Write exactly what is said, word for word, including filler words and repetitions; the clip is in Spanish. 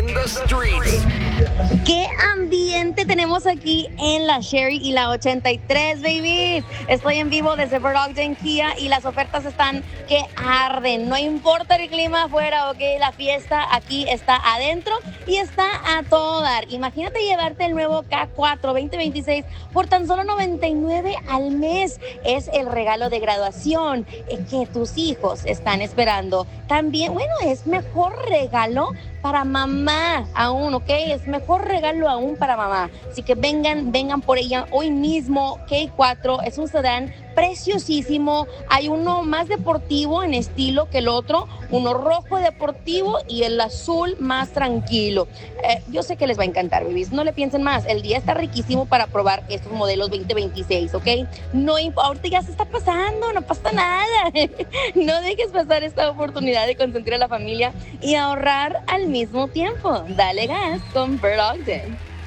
the streets. ¿Qué ambiente tenemos aquí en la Sherry y la ochenta y tres, baby? Estoy en vivo desde Bird Ogden Kia y las ofertas están que arden. No importa el clima afuera, ok, la fiesta aquí está adentro y está a todo dar. Imagínate llevarte el nuevo K cuatro veinte veintiséis por tan solo noventa y nueve al mes. Es el regalo de graduación eh, que tus hijos están esperando. También, bueno, es mejor regalo para mamá aún, ¿ok? Es mejor regalo aún para mamá. Así que vengan, vengan por ella hoy mismo. K cuatro es un sedán preciosísimo. Hay uno más deportivo en estilo que el otro, uno rojo deportivo y el azul más tranquilo. Eh, yo sé que les va a encantar, babies. No le piensen más. El día está riquísimo para probar estos modelos veinte veintiséis, ¿ok? No, ahorita ya se está pasando, no pasa nada. No dejes pasar esta oportunidad de consentir a la familia y ahorrar al mismo tiempo. Dale gas con Bird Ogden.